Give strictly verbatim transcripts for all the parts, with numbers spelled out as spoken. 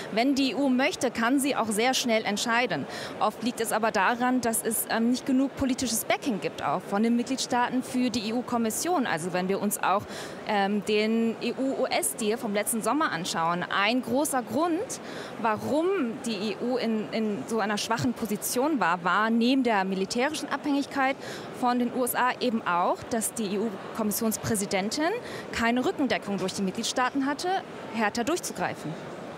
Wenn die E U möchte, kann sie auch sehr schnell entscheiden. Oft liegt es aber daran, dass es ähm, nicht genug politisches Backing gibt, auch von den Mitgliedstaaten für die E U-Kommission. Also wenn wir uns auch ähm, den E U-U S-Deal vom letzten Sommer anschauen. Ein großer Grund, warum die E U in, in so einer schwachen Position war, war neben der militärischen Abhängigkeit von den U S A eben auch, dass die E U-Kommissionspräsidentin keine Rückendeckung durch die Mitgliedstaaten hatte, härter durchzugreifen.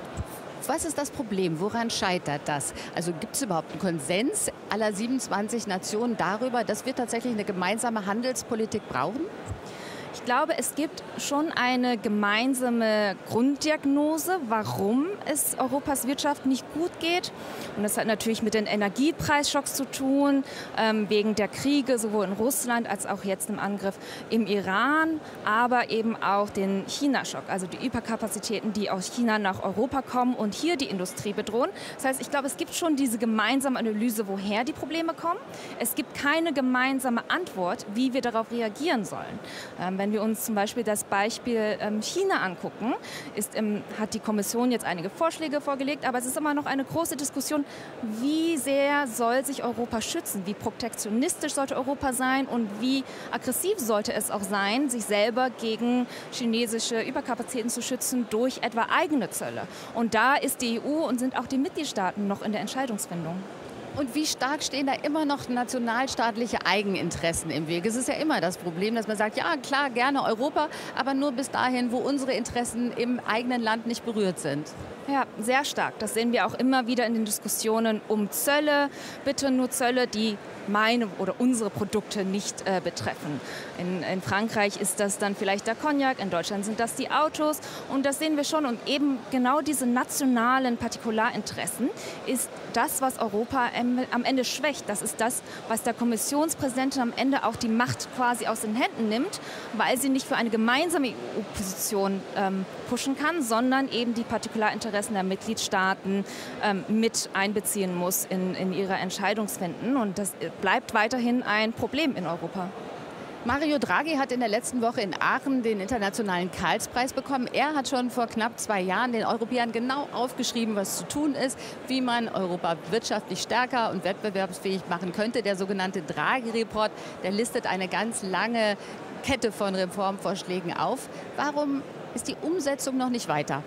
Was ist das Problem? Woran scheitert das? Also gibt es überhaupt einen Konsens aller siebenundzwanzig Nationen darüber, dass wir tatsächlich eine gemeinsame Handelspolitik brauchen? Ich glaube, es gibt schon eine gemeinsame Grunddiagnose, warum es Europas Wirtschaft nicht gut geht. Und das hat natürlich mit den Energiepreisschocks zu tun, ähm, wegen der Kriege sowohl in Russland als auch jetzt im Angriff im Iran, aber eben auch den China-Schock, also die Überkapazitäten, die aus China nach Europa kommen und hier die Industrie bedrohen. Das heißt, ich glaube, es gibt schon diese gemeinsame Analyse, woher die Probleme kommen. Es gibt keine gemeinsame Antwort, wie wir darauf reagieren sollen. Ähm, Wenn wir uns zum Beispiel das Beispiel ähm, China angucken, ist, ähm, hat die Kommission jetzt einige Vorschläge vorgelegt, aber es ist immer noch eine große Diskussion, wie sehr soll sich Europa schützen, wie protektionistisch sollte Europa sein und wie aggressiv sollte es auch sein, sich selber gegen chinesische Überkapazitäten zu schützen durch etwa eigene Zölle. Und da ist die E U und sind auch die Mitgliedstaaten noch in der Entscheidungsfindung. Und wie stark stehen da immer noch nationalstaatliche Eigeninteressen im Weg? Es ist ja immer das Problem, dass man sagt, ja klar, gerne Europa, aber nur bis dahin, wo unsere Interessen im eigenen Land nicht berührt sind. Ja, sehr stark. Das sehen wir auch immer wieder in den Diskussionen um Zölle. Bitte nur Zölle, die meine oder unsere Produkte nicht äh, betreffen. In, in Frankreich ist das dann vielleicht der Cognac, in Deutschland sind das die Autos. Und das sehen wir schon. Und eben genau diese nationalen Partikularinteressen ist das, was Europa am Ende schwächt. Das ist das, was der Kommissionspräsidentin am Ende auch die Macht quasi aus den Händen nimmt, weil sie nicht für eine gemeinsame E U-Position ähm, pushen kann, sondern eben die Partikularinteressen der Mitgliedstaaten ähm, mit einbeziehen muss in, in ihre Entscheidungsfinden. Und das bleibt weiterhin ein Problem in Europa. Mario Draghi hat in der letzten Woche in Aachen den internationalen Karlspreis bekommen. Er hat schon vor knapp zwei Jahren den Europäern genau aufgeschrieben, was zu tun ist, wie man Europa wirtschaftlich stärker und wettbewerbsfähig machen könnte. Der sogenannte Draghi-Report, der listet eine ganz lange Kette von Reformvorschlägen auf. Warum ist die Umsetzung noch nicht weiter?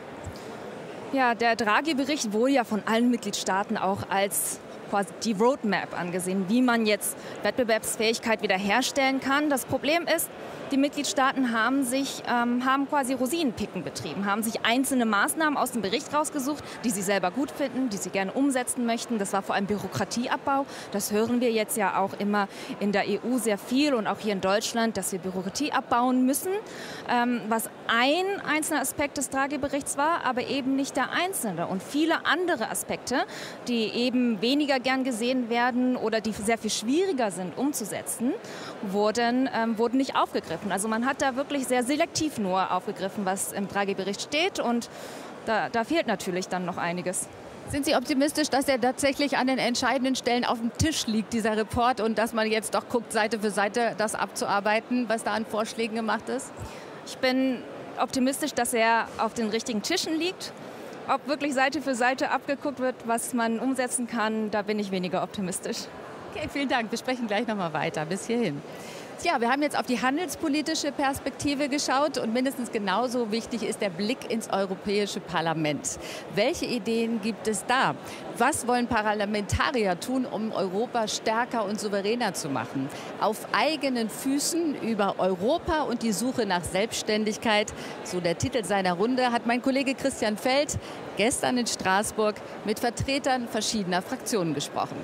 Ja, der Draghi-Bericht wurde ja von allen Mitgliedstaaten auch als quasi die Roadmap angesehen, wie man jetzt Wettbewerbsfähigkeit wiederherstellen kann. Das Problem ist, die Mitgliedstaaten haben sich ähm, haben quasi Rosinenpicken betrieben, haben sich einzelne Maßnahmen aus dem Bericht rausgesucht, die sie selber gut finden, die sie gerne umsetzen möchten. Das war vor allem Bürokratieabbau. Das hören wir jetzt ja auch immer in der E U sehr viel und auch hier in Deutschland, dass wir Bürokratie abbauen müssen, ähm, was ein einzelner Aspekt des Draghi-Berichts war, aber eben nicht der einzelne. Und viele andere Aspekte, die eben weniger gern gesehen werden oder die sehr viel schwieriger sind umzusetzen, wurden, ähm, wurden nicht aufgegriffen. Also man hat da wirklich sehr selektiv nur aufgegriffen, was im Draghi-Bericht steht, und da, da fehlt natürlich dann noch einiges. Sind Sie optimistisch, dass er tatsächlich an den entscheidenden Stellen auf dem Tisch liegt, dieser Report, und dass man jetzt doch guckt, Seite für Seite das abzuarbeiten, was da an Vorschlägen gemacht ist? Ich bin optimistisch, dass er auf den richtigen Tischen liegt. Ob wirklich Seite für Seite abgeguckt wird, was man umsetzen kann, da bin ich weniger optimistisch. Okay, vielen Dank. Wir sprechen gleich noch mal weiter. Bis hierhin. Tja, wir haben jetzt auf die handelspolitische Perspektive geschaut, und mindestens genauso wichtig ist der Blick ins Europäische Parlament. Welche Ideen gibt es da? Was wollen Parlamentarier tun, um Europa stärker und souveräner zu machen? Auf eigenen Füßen über Europa und die Suche nach Selbstständigkeit, so der Titel seiner Runde, hat mein Kollege Christian Feld gestern in Straßburg mit Vertretern verschiedener Fraktionen gesprochen.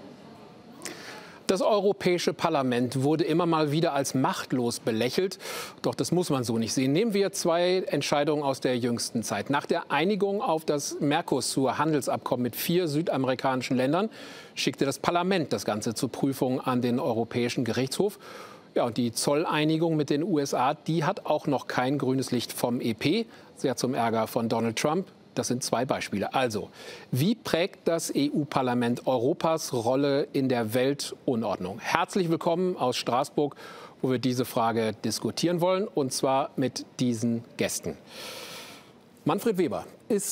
Das Europäische Parlament wurde immer mal wieder als machtlos belächelt. Doch das muss man so nicht sehen. Nehmen wir zwei Entscheidungen aus der jüngsten Zeit. Nach der Einigung auf das Mercosur-Handelsabkommen mit vier südamerikanischen Ländern schickte das Parlament das Ganze zur Prüfung an den Europäischen Gerichtshof. Ja, und die Zolleinigung mit den U S A, die hat auch noch kein grünes Licht vom E P, sehr zum Ärger von Donald Trump. Das sind zwei Beispiele. Also, wie prägt das E U-Parlament Europas Rolle in der Weltunordnung? Herzlich willkommen aus Straßburg, wo wir diese Frage diskutieren wollen, und zwar mit diesen Gästen. Manfred Weber ist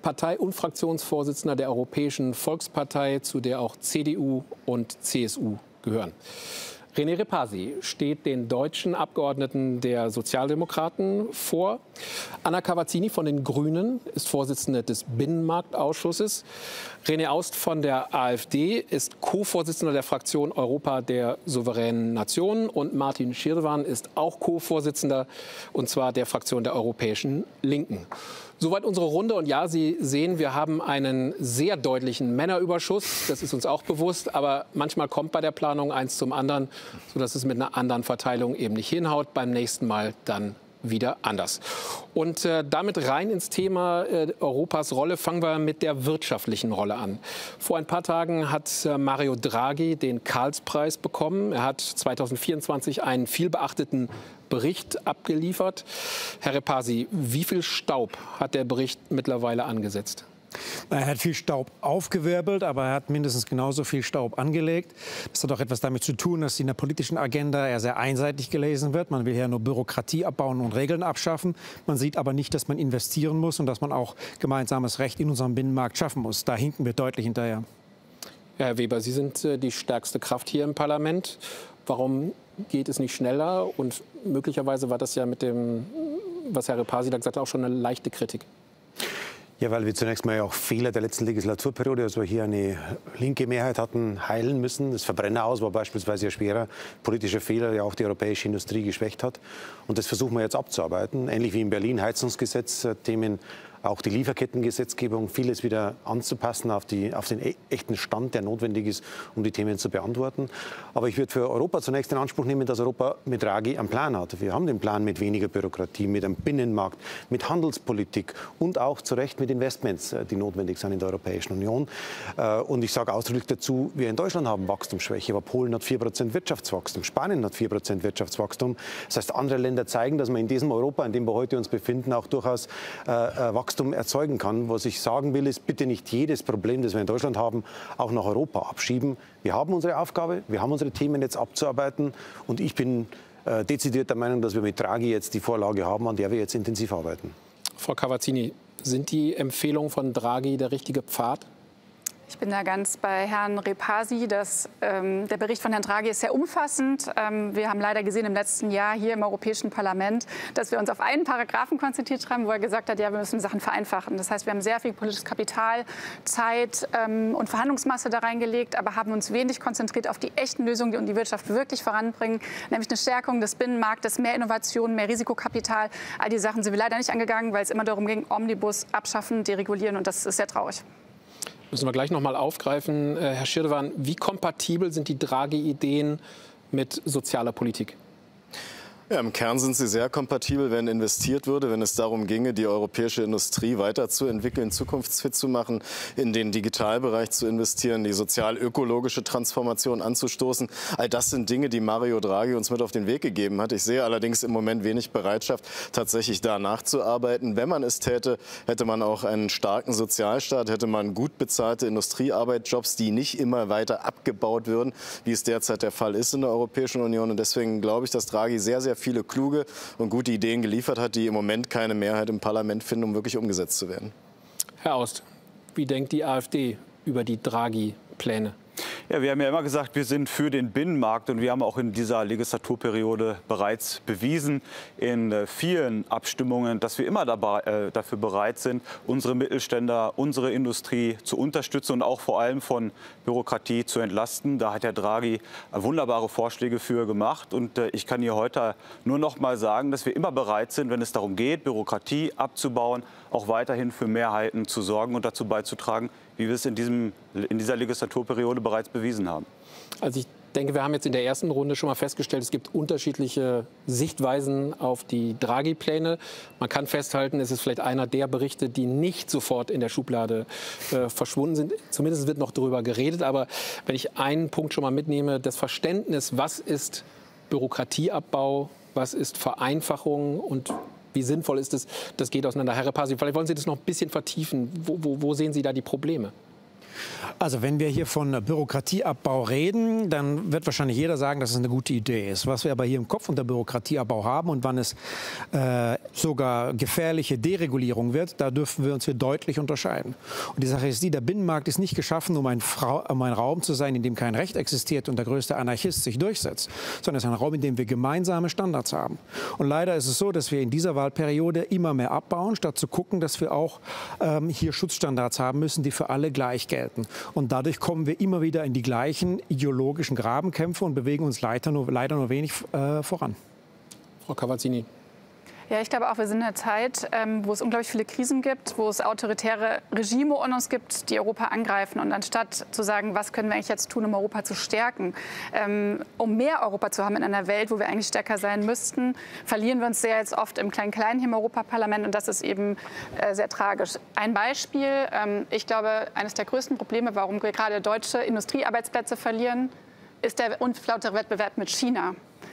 Partei- und Fraktionsvorsitzender der Europäischen Volkspartei, zu der auch C D U und C S U gehören. René Repasi steht den deutschen Abgeordneten der Sozialdemokraten vor. Anna Cavazzini von den Grünen ist Vorsitzende des Binnenmarktausschusses. René Aust von der AfD ist Co-Vorsitzender der Fraktion Europa der souveränen Nationen. Und Martin Schirdewan ist auch Co-Vorsitzender, und zwar der Fraktion der Europäischen Linken. Soweit unsere Runde. Und ja, Sie sehen, wir haben einen sehr deutlichen Männerüberschuss. Das ist uns auch bewusst. Aber manchmal kommt bei der Planung eins zum anderen, sodass es mit einer anderen Verteilung eben nicht hinhaut. Beim nächsten Mal dann wieder anders. Und äh, damit rein ins Thema äh, Europas Rolle. Fangen wir mit der wirtschaftlichen Rolle an. Vor ein paar Tagen hat äh, Mario Draghi den Karlspreis bekommen. Er hat zweitausendvierundzwanzig einen vielbeachteten Bericht abgeliefert. Herr Repasi, wie viel Staub hat der Bericht mittlerweile angesetzt? Er hat viel Staub aufgewirbelt, aber er hat mindestens genauso viel Staub angelegt. Das hat auch etwas damit zu tun, dass in der politischen Agenda er sehr einseitig gelesen wird. Man will ja nur Bürokratie abbauen und Regeln abschaffen. Man sieht aber nicht, dass man investieren muss und dass man auch gemeinsames Recht in unserem Binnenmarkt schaffen muss. Da hinken wir deutlich hinterher. Ja, Herr Weber, Sie sind äh, die stärkste Kraft hier im Parlament. Warum geht es nicht schneller? Und möglicherweise war das ja mit dem, was Herr Repasi da gesagt hat, auch schon eine leichte Kritik. Ja, weil wir zunächst mal auch Fehler der letzten Legislaturperiode, als wir hier eine linke Mehrheit hatten, heilen müssen. Das Verbrenneraus war beispielsweise ein schwerer politischer Fehler, der auch die europäische Industrie geschwächt hat. Und das versuchen wir jetzt abzuarbeiten. Ähnlich wie in Berlin, Heizungsgesetz, Themen, auch die Lieferkettengesetzgebung, vieles wieder anzupassen auf, die, auf den echten Stand, der notwendig ist, um die Themen zu beantworten. Aber ich würde für Europa zunächst in Anspruch nehmen, dass Europa mit Draghi einen Plan hat. Wir haben den Plan mit weniger Bürokratie, mit einem Binnenmarkt, mit Handelspolitik und auch zu Recht mit Investments, die notwendig sind in der Europäischen Union. Und ich sage ausdrücklich dazu, wir in Deutschland haben Wachstumsschwäche, aber Polen hat vier Prozent Wirtschaftswachstum, Spanien hat vier Prozent Wirtschaftswachstum. Das heißt, andere Länder zeigen, dass man in diesem Europa, in dem wir heute uns befinden, auch durchaus äh, Wachstum erzeugen kann. Was ich sagen will, ist, bitte nicht jedes Problem, das wir in Deutschland haben, auch nach Europa abschieben. Wir haben unsere Aufgabe, wir haben unsere Themen jetzt abzuarbeiten und ich bin äh, dezidiert der Meinung, dass wir mit Draghi jetzt die Vorlage haben, an der wir jetzt intensiv arbeiten. Frau Cavazzini, sind die Empfehlungen von Draghi der richtige Pfad? Ich bin da ganz bei Herrn Repasi. Dass, ähm, der Bericht von Herrn Draghi ist sehr umfassend. Ähm, wir haben leider gesehen im letzten Jahr hier im Europäischen Parlament, dass wir uns auf einen Paragraphen konzentriert haben, wo er gesagt hat, ja, wir müssen Sachen vereinfachen. Das heißt, wir haben sehr viel politisches Kapital, Zeit ähm, und Verhandlungsmasse da reingelegt, aber haben uns wenig konzentriert auf die echten Lösungen, die uns die Wirtschaft wirklich voranbringen, nämlich eine Stärkung des Binnenmarktes, mehr Innovation, mehr Risikokapital. All die Sachen sind wir leider nicht angegangen, weil es immer darum ging, Omnibus abschaffen, deregulieren, und das ist sehr traurig. Müssen wir gleich noch mal aufgreifen. Herr Schirdewan, wie kompatibel sind die Draghi-Ideen mit sozialer Politik? Ja, im Kern sind sie sehr kompatibel, wenn investiert würde, wenn es darum ginge, die europäische Industrie weiterzuentwickeln, zukunftsfit zu machen, in den Digitalbereich zu investieren, die sozial-ökologische Transformation anzustoßen. All das sind Dinge, die Mario Draghi uns mit auf den Weg gegeben hat. Ich sehe allerdings im Moment wenig Bereitschaft, tatsächlich da nachzuarbeiten. Wenn man es täte, hätte man auch einen starken Sozialstaat, hätte man gut bezahlte Industriearbeitsjobs, die nicht immer weiter abgebaut würden, wie es derzeit der Fall ist in der Europäischen Union. Und deswegen glaube ich, dass Draghi sehr, sehr viele kluge und gute Ideen geliefert hat, die im Moment keine Mehrheit im Parlament finden, um wirklich umgesetzt zu werden. Herr Aust, wie denkt die AfD über die Draghi-Pläne? Ja, wir haben ja immer gesagt, wir sind für den Binnenmarkt, und wir haben auch in dieser Legislaturperiode bereits bewiesen in äh, vielen Abstimmungen, dass wir immer dabei, äh, dafür bereit sind, unsere Mittelständler, unsere Industrie zu unterstützen und auch vor allem von Bürokratie zu entlasten. Da hat Herr Draghi wunderbare Vorschläge für gemacht, und äh, ich kann hier heute nur noch mal sagen, dass wir immer bereit sind, wenn es darum geht, Bürokratie abzubauen, auch weiterhin für Mehrheiten zu sorgen und dazu beizutragen, wie wir es in, diesem, in dieser Legislaturperiode bereits bewiesen haben. Also ich denke, wir haben jetzt in der ersten Runde schon mal festgestellt, es gibt unterschiedliche Sichtweisen auf die Draghi-Pläne. Man kann festhalten, es ist vielleicht einer der Berichte, die nicht sofort in der Schublade äh, verschwunden sind. Zumindest wird noch darüber geredet. Aber wenn ich einen Punkt schon mal mitnehme, das Verständnis, was ist Bürokratieabbau, was ist Vereinfachung und wie sinnvoll ist es, das geht auseinander. Herr Repasi, vielleicht wollen Sie das noch ein bisschen vertiefen. Wo, wo, wo sehen Sie da die Probleme? Also wenn wir hier von Bürokratieabbau reden, dann wird wahrscheinlich jeder sagen, dass es eine gute Idee ist. Was wir aber hier im Kopf unter Bürokratieabbau haben und wann es äh, sogar gefährliche Deregulierung wird, da dürfen wir uns hier deutlich unterscheiden. Und die Sache ist die, der Binnenmarkt ist nicht geschaffen, um ein, Frau, um ein Raum zu sein, in dem kein Recht existiert und der größte Anarchist sich durchsetzt, sondern es ist ein Raum, in dem wir gemeinsame Standards haben. Und leider ist es so, dass wir in dieser Wahlperiode immer mehr abbauen, statt zu gucken, dass wir auch ähm, hier Schutzstandards haben müssen, die für alle gleich gelten. Und dadurch kommen wir immer wieder in die gleichen ideologischen Grabenkämpfe und bewegen uns leider nur, leider nur wenig äh, voran. Frau Cavazzini. Ja, ich glaube auch, wir sind in einer Zeit, ähm, wo es unglaublich viele Krisen gibt, wo es autoritäre Regime um uns gibt, die Europa angreifen. Und anstatt zu sagen, was können wir eigentlich jetzt tun, um Europa zu stärken, ähm, um mehr Europa zu haben in einer Welt, wo wir eigentlich stärker sein müssten, verlieren wir uns sehr jetzt oft im Klein-Klein hier im Europaparlament. Und das ist eben äh, sehr tragisch. Ein Beispiel, ähm, ich glaube, eines der größten Probleme, warum wir gerade deutsche Industriearbeitsplätze verlieren, ist der unlautere Wettbewerb mit China.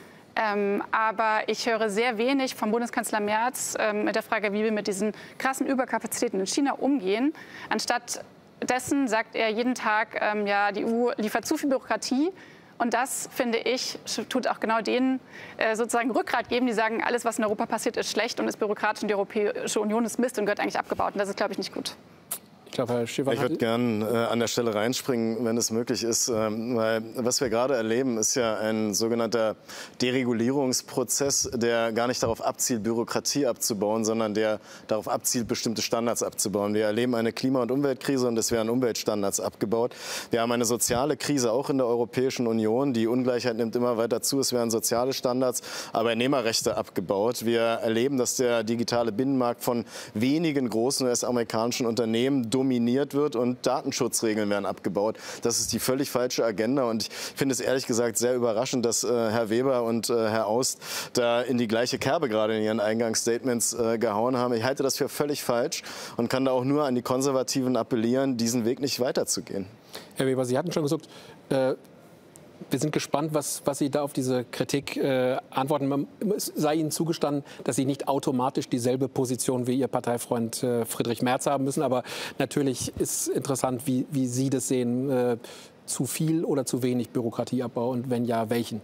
Ähm, aber ich höre sehr wenig vom Bundeskanzler Merz ähm, mit der Frage, wie wir mit diesen krassen Überkapazitäten in China umgehen. Anstatt dessen sagt er jeden Tag, ähm, ja, die E U liefert zu viel Bürokratie. Und das, finde ich, tut auch genau denen äh, sozusagen Rückgrat geben, die sagen, alles, was in Europa passiert, ist schlecht und ist bürokratisch und die Europäische Union ist Mist und gehört eigentlich abgebaut. Und das ist, glaube ich, nicht gut. Ich, glaube, Herr Schäfer, ich würde gerne äh, an der Stelle reinspringen, wenn es möglich ist. Ähm, weil was wir gerade erleben, ist ja ein sogenannter Deregulierungsprozess, der gar nicht darauf abzielt, Bürokratie abzubauen, sondern der darauf abzielt, bestimmte Standards abzubauen. Wir erleben eine Klima- und Umweltkrise und es werden Umweltstandards abgebaut. Wir haben eine soziale Krise auch in der Europäischen Union. Die Ungleichheit nimmt immer weiter zu. Es werden soziale Standards, Arbeitnehmerrechte abgebaut. Wir erleben, dass der digitale Binnenmarkt von wenigen großen U S-amerikanischen Unternehmen dominiert wird und Datenschutzregeln werden abgebaut. Das ist die völlig falsche Agenda und ich finde es ehrlich gesagt sehr überraschend, dass äh, Herr Weber und äh, Herr Aust da in die gleiche Kerbe gerade in ihren Eingangsstatements äh, gehauen haben. Ich halte das für völlig falsch und kann da auch nur an die Konservativen appellieren, diesen Weg nicht weiterzugehen. Herr Weber, Sie hatten schon gesagt, äh wir sind gespannt, was, was Sie da auf diese Kritik äh, antworten. Es sei Ihnen zugestanden, dass Sie nicht automatisch dieselbe Position wie Ihr Parteifreund äh, Friedrich Merz haben müssen. Aber natürlich ist interessant, wie, wie Sie das sehen. Äh, zu viel oder zu wenig Bürokratieabbau und wenn ja, welchen?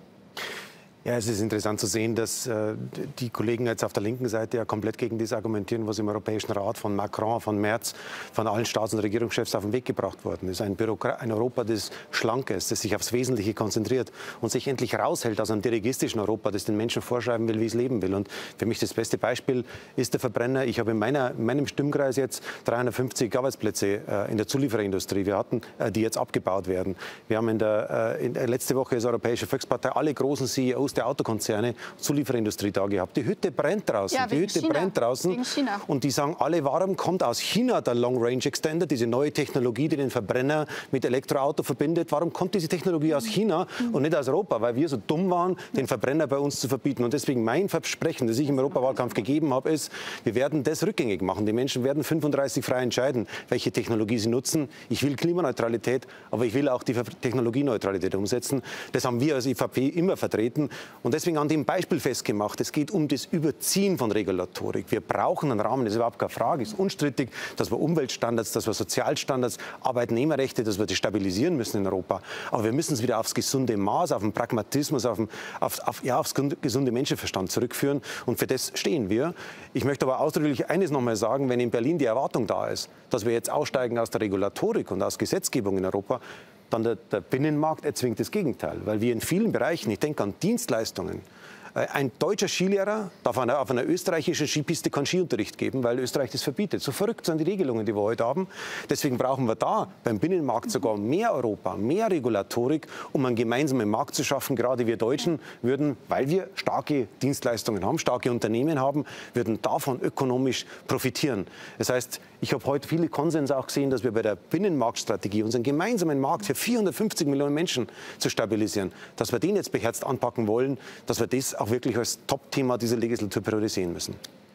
Ja, es ist interessant zu sehen, dass äh, die Kollegen jetzt auf der linken Seite ja komplett gegen das argumentieren, was im Europäischen Rat von Macron, von Merz, von allen Staats- und Regierungschefs auf den Weg gebracht worden ist. Ein, ein Europa, das schlank ist, das sich aufs Wesentliche konzentriert und sich endlich raushält aus einem dirigistischen Europa, das den Menschen vorschreiben will, wie es leben will. Und für mich das beste Beispiel ist der Verbrenner. Ich habe in, meiner, in meinem Stimmkreis jetzt dreihundertfünfzig Arbeitsplätze äh, in der Zuliefererindustrie. Wir hatten, äh, die jetzt abgebaut werden. Wir haben in der, äh, in der letzte Woche als Europäische Volkspartei alle großen C E Os der Autokonzerne, Zulieferindustrie da gehabt. Die Hütte brennt draußen. Ja, die Hütte China. brennt draußen. Wegen China. Und die sagen alle, warum kommt aus China der Long Range Extender, diese neue Technologie, die den Verbrenner mit Elektroauto verbindet? Warum kommt diese Technologie aus China mhm. und nicht aus Europa? Weil wir so dumm waren, den Verbrenner bei uns zu verbieten. Und deswegen mein Versprechen, das ich im Europawahlkampf gegeben habe, ist, wir werden das rückgängig machen. Die Menschen werden fünfunddreißig frei entscheiden, welche Technologie sie nutzen. Ich will Klimaneutralität, aber ich will auch die Technologieneutralität umsetzen. Das haben wir als E V P immer vertreten. Und deswegen an dem Beispiel festgemacht, es geht um das Überziehen von Regulatorik. Wir brauchen einen Rahmen, das ist überhaupt keine Frage. Es ist unstrittig, dass wir Umweltstandards, dass wir Sozialstandards, Arbeitnehmerrechte, dass wir das stabilisieren müssen in Europa. Aber wir müssen es wieder aufs gesunde Maß, auf den Pragmatismus, auf, den, auf, auf, ja, aufs gesunde Menschenverstand zurückführen. Und für das stehen wir. Ich möchte aber ausdrücklich eines noch mal sagen, wenn in Berlin die Erwartung da ist, dass wir jetzt aussteigen aus der Regulatorik und aus Gesetzgebung in Europa, dann der, der Binnenmarkt erzwingt das Gegenteil. Weil wir in vielen Bereichen, ich denke an Dienstleistungen, ein deutscher Skilehrer darf auf einer, auf einer österreichischen Skipiste keinen Skiunterricht geben, weil Österreich das verbietet. So verrückt sind die Regelungen, die wir heute haben. Deswegen brauchen wir da beim Binnenmarkt sogar mehr Europa, mehr Regulatorik, um einen gemeinsamen Markt zu schaffen. Gerade wir Deutschen würden, weil wir starke Dienstleistungen haben, starke Unternehmen haben, würden davon ökonomisch profitieren. Das heißt, ich habe heute viele Konsens auch gesehen, dass wir bei der Binnenmarktstrategie unseren gemeinsamen Markt für vierhundertfünfzig Millionen Menschen zu stabilisieren, dass wir den jetzt beherzt anpacken wollen, dass wir das auch wirklich als Top-Thema dieser Legislaturperiode sehen müssen.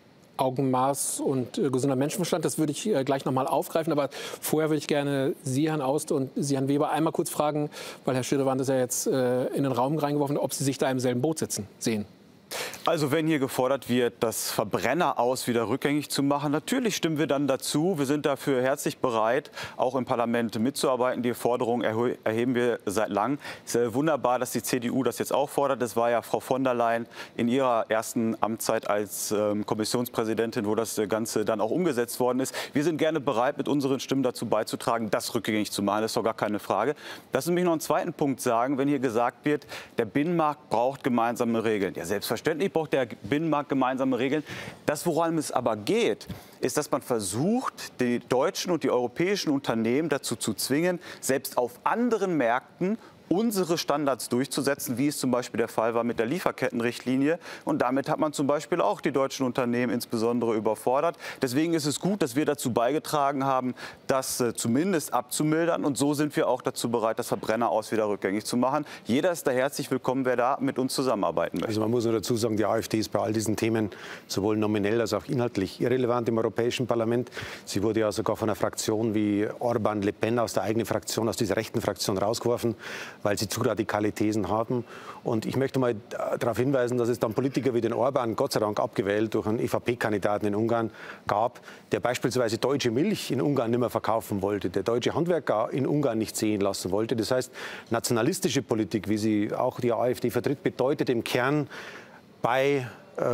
Augenmaß und äh, gesunder Menschenverstand, das würde ich äh, gleich noch mal aufgreifen. Aber vorher würde ich gerne Sie, Herrn Aust, und Sie, Herrn Weber, einmal kurz fragen, weil Herr Schirdewan das ja jetzt äh, in den Raum reingeworfen hat, ob Sie sich da im selben Boot sitzen sehen. Also wenn hier gefordert wird, das Verbrenner aus wieder rückgängig zu machen, natürlich stimmen wir dann dazu. Wir sind dafür herzlich bereit, auch im Parlament mitzuarbeiten. Die Forderung erheben wir seit langem. Es ist wunderbar, dass die C D U das jetzt auch fordert. Das war ja Frau von der Leyen in ihrer ersten Amtszeit als ähm, Kommissionspräsidentin, wo das Ganze dann auch umgesetzt worden ist. Wir sind gerne bereit, mit unseren Stimmen dazu beizutragen, das rückgängig zu machen. Das ist doch gar keine Frage. Lassen Sie mich noch einen zweiten Punkt sagen, wenn hier gesagt wird, der Binnenmarkt braucht gemeinsame Regeln. Ja, selbstverständlich braucht der Binnenmarkt gemeinsame Regeln. Das, woran es aber geht, ist, dass man versucht, die deutschen und die europäischen Unternehmen dazu zu zwingen, selbst auf anderen Märkten unsere Standards durchzusetzen, wie es zum Beispiel der Fall war mit der Lieferkettenrichtlinie. Und damit hat man zum Beispiel auch die deutschen Unternehmen insbesondere überfordert. Deswegen ist es gut, dass wir dazu beigetragen haben, das äh, zumindest abzumildern. Und so sind wir auch dazu bereit, das Verbrenner aus wieder rückgängig zu machen. Jeder ist da herzlich willkommen, wer da mit uns zusammenarbeiten möchte. Also man muss nur dazu sagen, die AfD ist bei all diesen Themen sowohl nominell als auch inhaltlich irrelevant im Europäischen Parlament. Sie wurde ja sogar von einer Fraktion wie Orban, Le Pen aus der eigenen Fraktion, aus dieser rechten Fraktion rausgeworfen, weil sie zu radikale Thesen haben. Und ich möchte mal darauf hinweisen, dass es dann Politiker wie den Orban, Gott sei Dank abgewählt durch einen E V P-Kandidaten in Ungarn, gab, der beispielsweise deutsche Milch in Ungarn nicht mehr verkaufen wollte, der deutsche Handwerker in Ungarn nicht sehen lassen wollte. Das heißt, nationalistische Politik, wie sie auch die AfD vertritt, bedeutet im Kern bei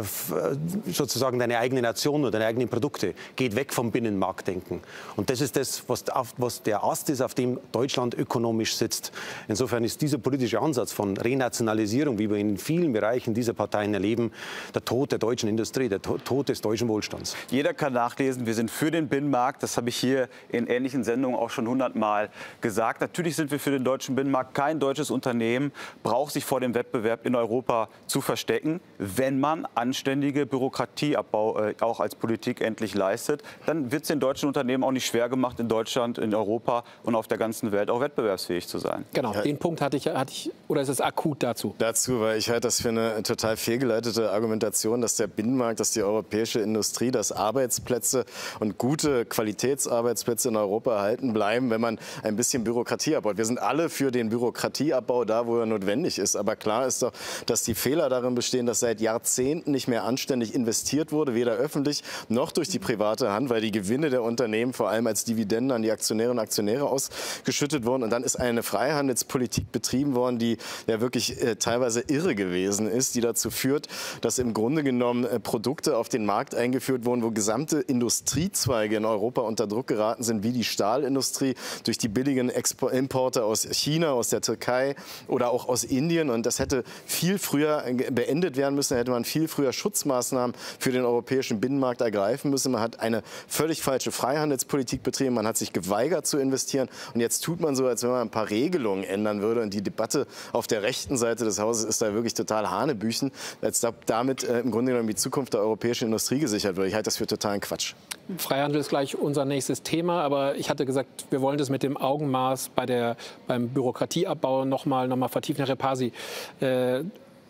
sozusagen deine eigene Nation oder deine eigenen Produkte. Geht weg vom Binnenmarktdenken. Und das ist das, was, was der Ast ist, auf dem Deutschland ökonomisch sitzt. Insofern ist dieser politische Ansatz von Renationalisierung, wie wir in vielen Bereichen dieser Parteien erleben, der Tod der deutschen Industrie, der Tod des deutschen Wohlstands. Jeder kann nachlesen, wir sind für den Binnenmarkt. Das habe ich hier in ähnlichen Sendungen auch schon hundertmal gesagt. Natürlich sind wir für den deutschen Binnenmarkt. Kein deutsches Unternehmen braucht sich vor dem Wettbewerb in Europa zu verstecken, wenn man anständige Bürokratieabbau äh, auch als Politik endlich leistet, dann wird es den deutschen Unternehmen auch nicht schwer gemacht, in Deutschland, in Europa und auf der ganzen Welt auch wettbewerbsfähig zu sein. Genau, ja. Den Punkt hatte ich, hatte ich, oder ist es akut dazu? Dazu, weil ich halte das für eine total fehlgeleitete Argumentation, dass der Binnenmarkt, dass die europäische Industrie, dass Arbeitsplätze und gute Qualitätsarbeitsplätze in Europa erhalten bleiben, wenn man ein bisschen Bürokratie abbaut. Wir sind alle für den Bürokratieabbau da, wo er notwendig ist. Aber klar ist doch, dass die Fehler darin bestehen, dass seit Jahrzehnten nicht mehr anständig investiert wurde, weder öffentlich noch durch die private Hand, weil die Gewinne der Unternehmen vor allem als Dividenden an die Aktionärinnen und Aktionäre ausgeschüttet wurden. Und dann ist eine Freihandelspolitik betrieben worden, die ja wirklich äh, teilweise irre gewesen ist, die dazu führt, dass im Grunde genommen äh, Produkte auf den Markt eingeführt wurden, wo gesamte Industriezweige in Europa unter Druck geraten sind, wie die Stahlindustrie, durch die billigen Expo- Importe aus China, aus der Türkei oder auch aus Indien. Und das hätte viel früher beendet werden müssen, hätte man viel früher Schutzmaßnahmen für den europäischen Binnenmarkt ergreifen müssen. Man hat eine völlig falsche Freihandelspolitik betrieben. Man hat sich geweigert zu investieren. Und jetzt tut man so, als wenn man ein paar Regelungen ändern würde. Und die Debatte auf der rechten Seite des Hauses ist da wirklich total hanebüchen, als da, damit äh, im Grunde genommen die Zukunft der europäischen Industrie gesichert wird. Ich halte das für totalen Quatsch. Freihandel ist gleich unser nächstes Thema. Aber ich hatte gesagt, wir wollen das mit dem Augenmaß bei der, beim Bürokratieabbau noch mal, noch mal vertiefen. Herr Repasi, äh,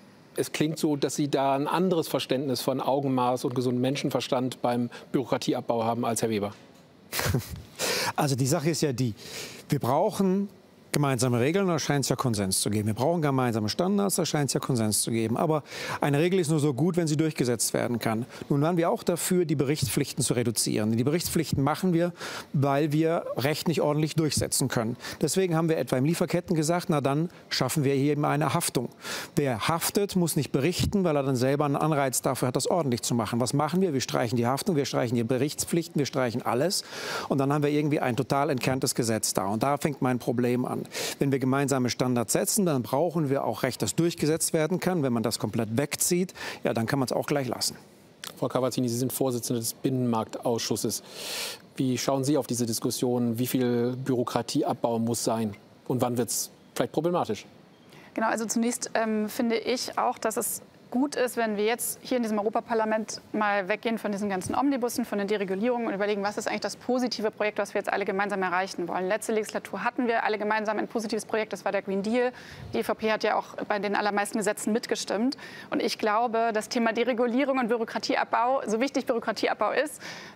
es klingt so, dass Sie da ein anderes Verständnis von Augenmaß und gesundem Menschenverstand beim Bürokratieabbau haben als Herr Weber. Also die Sache ist ja die, wir brauchen gemeinsame Regeln, da scheint es ja Konsens zu geben. Wir brauchen gemeinsame Standards, da scheint es ja Konsens zu geben. Aber eine Regel ist nur so gut, wenn sie durchgesetzt werden kann. Nun waren wir auch dafür, die Berichtspflichten zu reduzieren. Die Berichtspflichten machen wir, weil wir Recht nicht ordentlich durchsetzen können. Deswegen haben wir etwa im Lieferketten gesagt, na dann schaffen wir hier eben eine Haftung. Wer haftet, muss nicht berichten, weil er dann selber einen Anreiz dafür hat, das ordentlich zu machen. Was machen wir? Wir streichen die Haftung, wir streichen die Berichtspflichten, wir streichen alles. Und dann haben wir irgendwie ein total entkerntes Gesetz da. Und da fängt mein Problem an. Wenn wir gemeinsame Standards setzen, dann brauchen wir auch Recht, das durchgesetzt werden kann. Wenn man das komplett wegzieht, ja, dann kann man es auch gleich lassen. Frau Cavazzini, Sie sind Vorsitzende des Binnenmarktausschusses. Wie schauen Sie auf diese Diskussion? Wie viel Bürokratieabbau muss sein? Und wann wird es vielleicht problematisch? Genau, also zunächst ähm, finde ich auch, dass es gut ist, wenn wir jetzt hier in diesem Europaparlament mal weggehen von diesen ganzen Omnibussen, von den Deregulierungen und überlegen, was ist eigentlich das positive Projekt, was wir jetzt alle gemeinsam erreichen wollen. Letzte Legislatur hatten wir alle gemeinsam ein positives Projekt, das war der Green Deal. Die E V P hat ja auch bei den allermeisten Gesetzen mitgestimmt. Und ich glaube, das Thema Deregulierung und Bürokratieabbau, so wichtig Bürokratieabbau ist,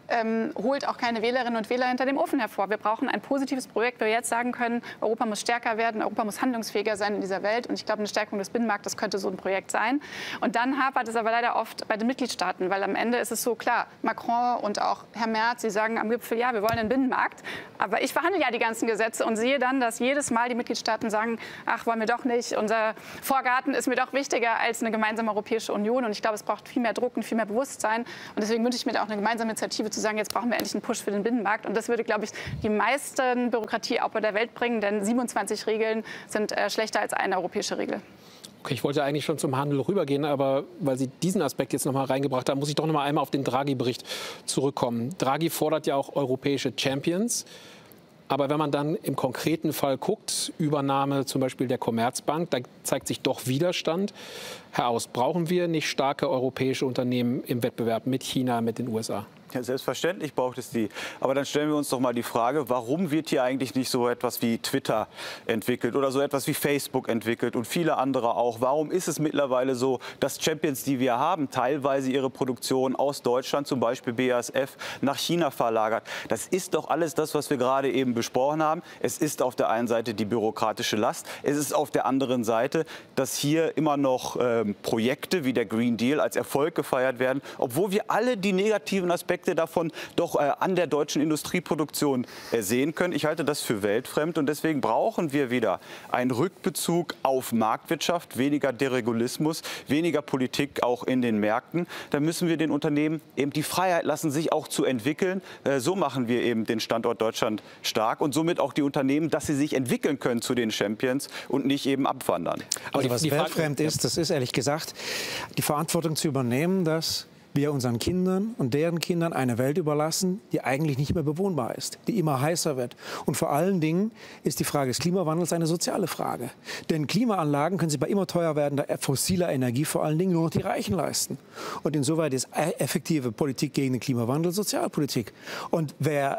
ähm, holt auch keine Wählerinnen und Wähler hinter dem Ofen hervor. Wir brauchen ein positives Projekt, wo wir jetzt sagen können, Europa muss stärker werden, Europa muss handlungsfähiger sein in dieser Welt. Und ich glaube, eine Stärkung des Binnenmarktes könnte so ein Projekt sein. Und dann hapert es aber leider oft bei den Mitgliedstaaten, weil am Ende ist es so, klar, Macron und auch Herr Merz, sie sagen am Gipfel, ja, wir wollen einen Binnenmarkt. Aber ich verhandle ja die ganzen Gesetze und sehe dann, dass jedes Mal die Mitgliedstaaten sagen, ach, wollen wir doch nicht, unser Vorgarten ist mir doch wichtiger als eine gemeinsame Europäische Union. Und ich glaube, es braucht viel mehr Druck und viel mehr Bewusstsein. Und deswegen wünsche ich mir da auch eine gemeinsame Initiative zu sagen, jetzt brauchen wir endlich einen Push für den Binnenmarkt. Und das würde, glaube ich, die meisten Bürokratie auch bei der Welt bringen, denn siebenundzwanzig Regeln sind äh, schlechter als eine europäische Regel. Okay, ich wollte eigentlich schon zum Handel rübergehen, aber weil Sie diesen Aspekt jetzt noch mal reingebracht haben, muss ich doch noch mal einmal auf den Draghi-Bericht zurückkommen. Draghi fordert ja auch europäische Champions. Aber wenn man dann im konkreten Fall guckt, Übernahme zum Beispiel der Commerzbank, da zeigt sich doch Widerstand. Herr Aus, brauchen wir nicht starke europäische Unternehmen im Wettbewerb mit China, mit den U S A? Ja, selbstverständlich braucht es die. Aber dann stellen wir uns doch mal die Frage, warum wird hier eigentlich nicht so etwas wie Twitter entwickelt oder so etwas wie Facebook entwickelt und viele andere auch? Warum ist es mittlerweile so, dass Champions, die wir haben, teilweise ihre Produktion aus Deutschland, zum Beispiel B A S F, nach China verlagert? Das ist doch alles das, was wir gerade eben besprochen haben. Es ist auf der einen Seite die bürokratische Last. Es ist auf der anderen Seite, dass hier immer noch ähm, Projekte wie der Green Deal als Erfolg gefeiert werden, obwohl wir alle die negativen Aspekte davon doch äh, an der deutschen Industrieproduktion äh, sehen können. Ich halte das für weltfremd und deswegen brauchen wir wieder einen Rückbezug auf Marktwirtschaft, weniger Deregulismus, weniger Politik auch in den Märkten. Da müssen wir den Unternehmen eben die Freiheit lassen, sich auch zu entwickeln. Äh, so machen wir eben den Standort Deutschland stark und somit auch die Unternehmen, dass sie sich entwickeln können zu den Champions und nicht eben abwandern. Aber also was weltfremd ist, das ist ehrlich gesagt, die Verantwortung zu übernehmen, dass wir unseren Kindern und deren Kindern eine Welt überlassen, die eigentlich nicht mehr bewohnbar ist, die immer heißer wird. Und vor allen Dingen ist die Frage des Klimawandels eine soziale Frage. Denn Klimaanlagen können sich bei immer teuer werdender fossiler Energie vor allen Dingen nur noch die Reichen leisten. Und insoweit ist effektive Politik gegen den Klimawandel Sozialpolitik. Und wer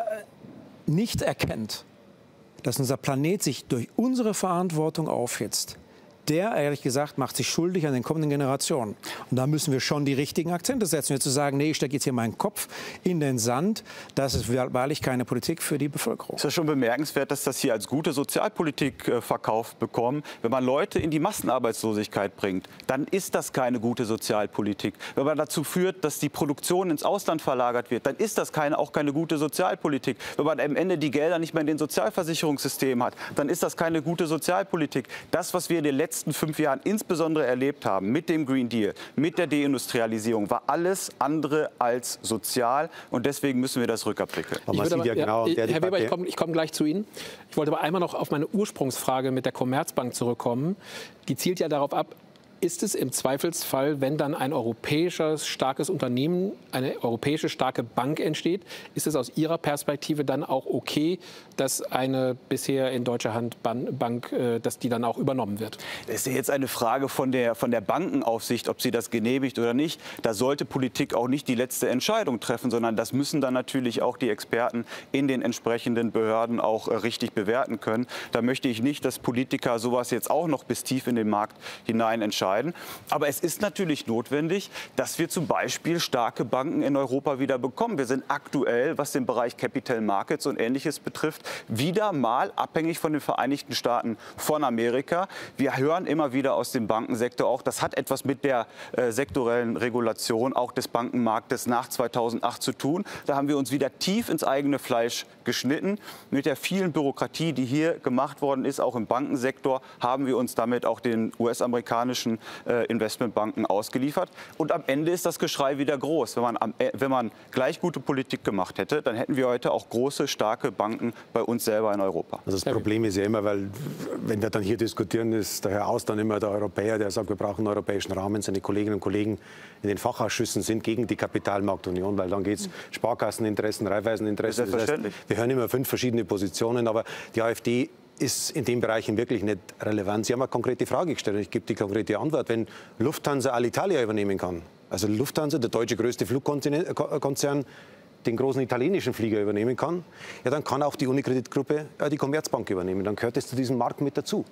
nicht erkennt, dass unser Planet sich durch unsere Verantwortung aufhitzt, der, ehrlich gesagt, macht sich schuldig an den kommenden Generationen. Und da müssen wir schon die richtigen Akzente setzen. Wir zu sagen, nee, ich stecke jetzt hier meinen Kopf in den Sand, das ist wahrlich keine Politik für die Bevölkerung. Es ist ja schon bemerkenswert, dass das hier als gute Sozialpolitik äh, verkauft bekommen. Wenn man Leute in die Massenarbeitslosigkeit bringt, dann ist das keine gute Sozialpolitik. Wenn man dazu führt, dass die Produktion ins Ausland verlagert wird, dann ist das keine, auch keine gute Sozialpolitik. Wenn man am Ende die Gelder nicht mehr in den Sozialversicherungssystemen hat, dann ist das keine gute Sozialpolitik. Das, was wir in den letzten letzten fünf Jahren insbesondere erlebt haben, mit dem Green Deal, mit der Deindustrialisierung, war alles andere als sozial. Und deswegen müssen wir das rückabwickeln. Ich aber, ja, genau, Herr Weber, ich komme komm gleich zu Ihnen. Ich wollte aber einmal noch auf meine Ursprungsfrage mit der Commerzbank zurückkommen. Die zielt ja darauf ab, ist es im Zweifelsfall, wenn dann ein europäisches starkes Unternehmen, eine europäische starke Bank entsteht, ist es aus Ihrer Perspektive dann auch okay, dass eine bisher in deutscher Hand Bank, dass die dann auch übernommen wird? Das ist ja jetzt eine Frage von der, von der Bankenaufsicht, ob sie das genehmigt oder nicht. Da sollte Politik auch nicht die letzte Entscheidung treffen, sondern das müssen dann natürlich auch die Experten in den entsprechenden Behörden auch richtig bewerten können. Da möchte ich nicht, dass Politiker sowas jetzt auch noch bis tief in den Markt hinein entscheiden. Aber es ist natürlich notwendig, dass wir zum Beispiel starke Banken in Europa wieder bekommen. Wir sind aktuell, was den Bereich Capital Markets und Ähnliches betrifft, wieder mal abhängig von den Vereinigten Staaten von Amerika. Wir hören immer wieder aus dem Bankensektor auch, das hat etwas mit der äh, sektorellen Regulation auch des Bankenmarktes nach zweitausendacht zu tun. Da haben wir uns wieder tief ins eigene Fleisch geschnitten. Mit der vielen Bürokratie, die hier gemacht worden ist, auch im Bankensektor, haben wir uns damit auch den U S-amerikanischen äh, Investmentbanken ausgeliefert. Und am Ende ist das Geschrei wieder groß. Wenn man, am, äh, wenn man gleich gute Politik gemacht hätte, dann hätten wir heute auch große, starke Banken bei uns selber in Europa. Also das Problem ist ja immer, weil wenn wir dann hier diskutieren, ist der Herr Aus dann immer der Europäer, der sagt, wir brauchen einen europäischen Rahmen. Seine Kolleginnen und Kollegen in den Fachausschüssen sind gegen die Kapitalmarktunion, weil dann geht es Sparkasseninteressen, Raiffeiseninteressen. Das heißt, wir hören immer fünf verschiedene Positionen, aber die AfD ist in den Bereichen wirklich nicht relevant. Sie haben eine konkrete Frage gestellt und ich gebe die konkrete Antwort. Wenn Lufthansa Alitalia übernehmen kann, also Lufthansa, der deutsche größte Flugkonzern, den großen italienischen Flieger übernehmen kann, ja, dann kann auch die Unicredit-Gruppe äh, die Commerzbank übernehmen. Dann gehört es zu diesem Markt mit dazu.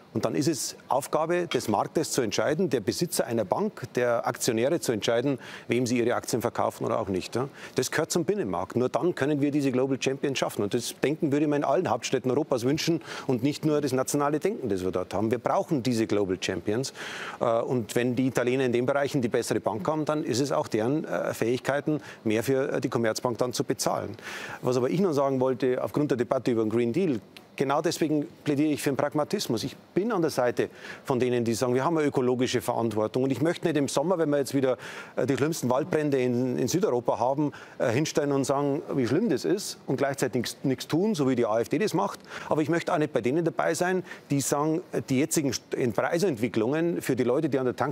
Und dann ist es Aufgabe des Marktes zu entscheiden, der Besitzer einer Bank, der Aktionäre zu entscheiden, wem sie ihre Aktien verkaufen oder auch nicht. Das gehört zum Binnenmarkt. Nur dann können wir diese Global Champions schaffen. Und das Denken würde ich mir in allen Hauptstädten Europas wünschen und nicht nur das nationale Denken, das wir dort haben. Wir brauchen diese Global Champions. Und wenn die Italiener in den Bereichen die bessere Bank haben, dann ist es auch deren Fähigkeiten, mehr für die Commerzbank dann zu bezahlen. Was aber ich noch sagen wollte, aufgrund der Debatte über den Green Deal, genau deswegen plädiere ich für den Pragmatismus. Ich bin an der Seite von denen, die sagen, wir haben eine ökologische Verantwortung. Und ich möchte nicht im Sommer, wenn wir jetzt wieder die schlimmsten Waldbrände in, in Südeuropa haben, äh, hinstellen und sagen, wie schlimm das ist und gleichzeitig nichts tun, so wie die AfD das macht. Aber ich möchte auch nicht bei denen dabei sein, die sagen, die jetzigen Preisentwicklungen für die Leute, die an der Tankstelle